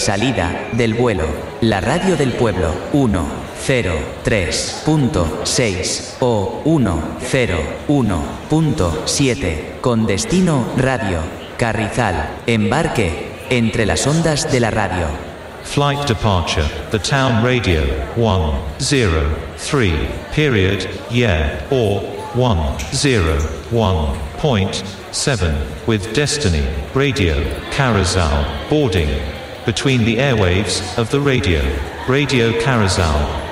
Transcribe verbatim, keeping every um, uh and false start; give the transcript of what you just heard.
Salida del vuelo. La radio del pueblo. uno cero tres punto seis o uno cero uno punto siete. Con destino radio. Carrizal. Embarque entre las ondas de la radio. Flight departure, the town radio, one zero three, period, yeah, or one zero one point seven, with destiny, radio, Carrizal, boarding, between the airwaves of the radio, Radio Carrizal.